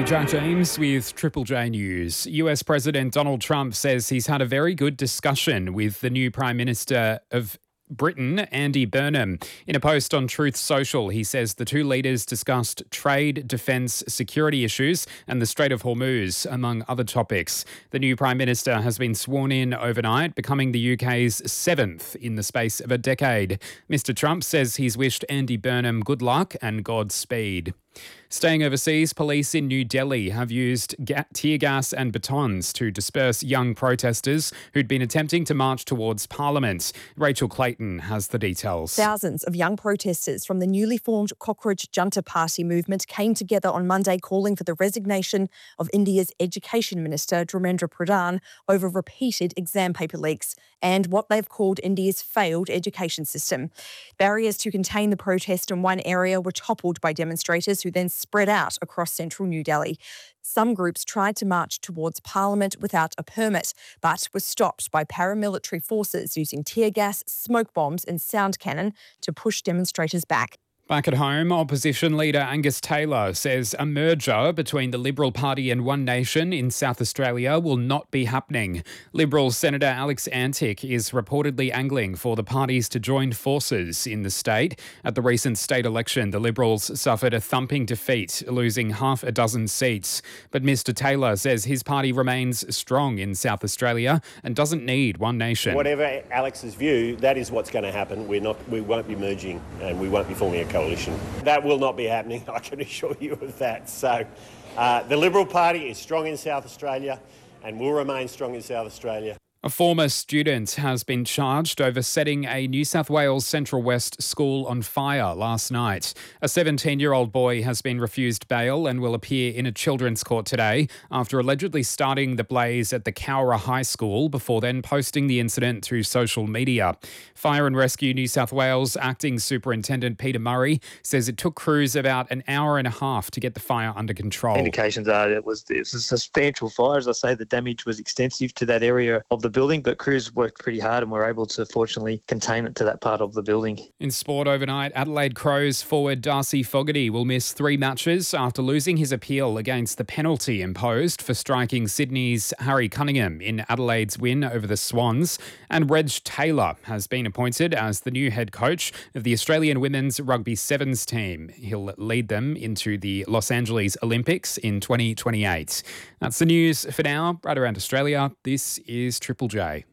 you, Jack James with Triple J News. US President Donald Trump says he's had a very good discussion with the new Prime Minister of Britain, Andy Burnham. In a post on Truth Social, he says the two leaders discussed trade, defence, security issues and the Strait of Hormuz, among other topics. The new Prime Minister has been sworn in overnight, becoming the UK's seventh in the space of a decade. Mr Trump says he's wished Andy Burnham good luck and Godspeed. Staying overseas, police in New Delhi have used tear gas and batons to disperse young protesters who'd been attempting to march towards Parliament. Rachel Clayton has the details. Thousands of young protesters from the newly formed Cockroach Junta Party movement came together on Monday calling for the resignation of India's Education Minister Dharmendra Pradhan over repeated exam paper leaks and what they've called India's failed education system. Barriers to contain the protest in one area were toppled by demonstrators who then spread out across central New Delhi. Some groups tried to march towards Parliament without a permit, but were stopped by paramilitary forces using tear gas, smoke bombs and sound cannon to push demonstrators back. Back at home, opposition leader Angus Taylor says a merger between the Liberal Party and One Nation in South Australia will not be happening. Liberal Senator Alex Antic is reportedly angling for the parties to join forces in the state. At the recent state election, the Liberals suffered a thumping defeat, losing half a dozen seats. But Mr Taylor says his party remains strong in South Australia and doesn't need One Nation. Whatever Alex's view, that is what's going to happen. We won't be merging and we won't be forming a coalition. That will not be happening, I can assure you of that. So the Liberal Party is strong in South Australia and will remain strong in South Australia. A former student has been charged over setting a New South Wales Central West school on fire last night. A 17-year-old boy has been refused bail and will appear in a children's court today after allegedly starting the blaze at the Cowra High School before then posting the incident through social media. Fire and Rescue New South Wales Acting Superintendent Peter Murray says it took crews about an hour and a half to get the fire under control. Indications are it was a substantial fire. As I say, the damage was extensive to that area of the building, but crews worked pretty hard and were able to fortunately contain it to that part of the building. In sport overnight, Adelaide Crows forward Darcy Fogarty will miss 3 matches after losing his appeal against the penalty imposed for striking Sydney's Harry Cunningham in Adelaide's win over the Swans. And Reg Taylor has been appointed as the new head coach of the Australian Women's Rugby Sevens team. He'll lead them into the Los Angeles Olympics in 2028. That's the news for now. Right around Australia, this is Triple J.